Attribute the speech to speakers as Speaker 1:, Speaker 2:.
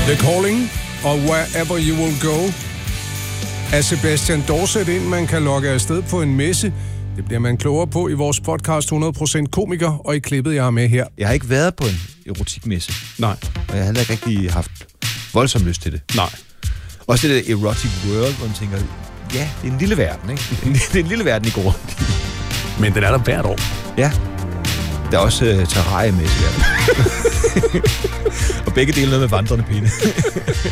Speaker 1: The Calling og Wherever You Will Go af Sebastian Dorset, inden man kan logge afsted på en messe. Det bliver man klogere på i vores podcast 100% komiker, og i klippet, jeg har med her.
Speaker 2: Jeg har ikke været på en erotikmesse.
Speaker 1: Nej.
Speaker 2: Og jeg har heller ikke rigtig haft voldsom lyst til det.
Speaker 1: Nej.
Speaker 2: Også det der erotic world, hvor man tænker, ja, det er en lille verden, ikke? Det er en lille verden, I går rundt i.
Speaker 1: Men den er der hvert år.
Speaker 2: Ja. Der er også terrariemesse der. Og begge dele noget med vandrende pinde.